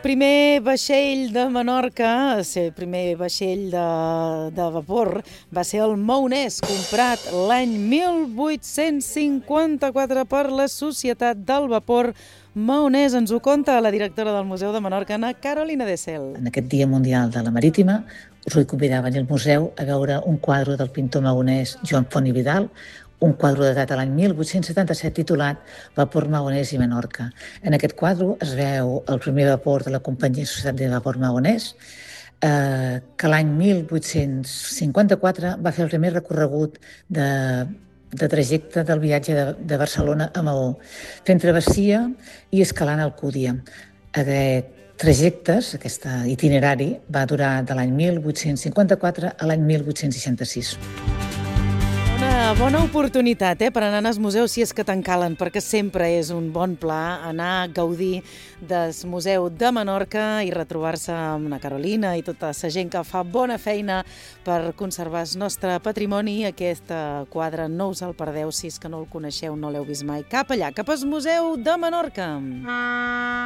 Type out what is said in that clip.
primer vaixell de Menorca, el primer vaixell de vapor, va ser el Maonès, comprat l'any 1854 per la Societat del Vapor Maonès. Ens ho conta la directora del Museu de Menorca, Ana Carolina Dessel. En aquest Dia Mundial de la Marítima, us vull convidar a venir al museu a veure un quadre del pintor maonès Joan Font i Vidal, un quadre datat a l'any 1877 titulat Vapor Maonès i Menorca. En aquest quadre es veu el primer vapor de la Companyia Societat de Vapor Maonès, que l'any 1854 va fer el primer recorregut de trajecte del viatge de Barcelona a Maó, fent travessia i escalant Alcúdia. Aquest trajectes, aquest itinerari, va durar de l'any 1854 a l'any 1866. Una bona oportunitat per anar als museus, si és que te'n calen, perquè sempre és un bon pla anar a gaudir del Museu de Menorca i retrobar-se amb la Carolina i tota la gent que fa bona feina per conservar el nostre patrimoni. Aquest quadre no us el perdeu, si és que no el coneixeu, no l'heu vist mai. Cap allà, cap al Museu de Menorca.